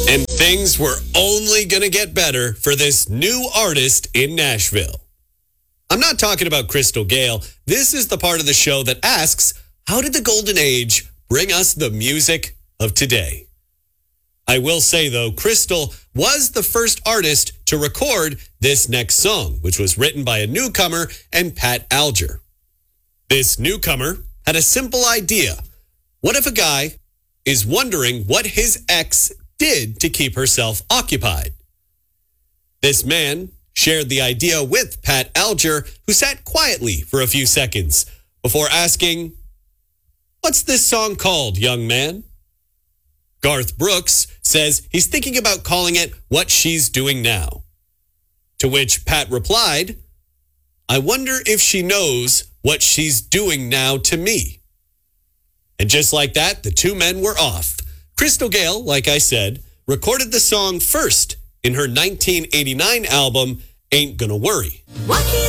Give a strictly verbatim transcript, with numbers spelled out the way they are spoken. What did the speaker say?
And things were only going to get better for this new artist in Nashville. I'm not talking about Crystal Gayle. This is the part of the show that asks, how did the Golden Age bring us the music of today? I will say, though, Crystal was the first artist to record this next song, which was written by a newcomer and Pat Alger. This newcomer had a simple idea. What if a guy is wondering what his ex did to keep herself occupied? This man shared the idea with Pat Alger, who sat quietly for a few seconds before asking, "What's this song called, young man?" Garth Brooks says he's thinking about calling it What She's Doing Now. To which Pat replied, "I wonder if she knows what she's doing now to me." And just like that, the two men were off. Crystal Gayle, like I said, recorded the song first in her nineteen eighty-nine album, Ain't Gonna Worry.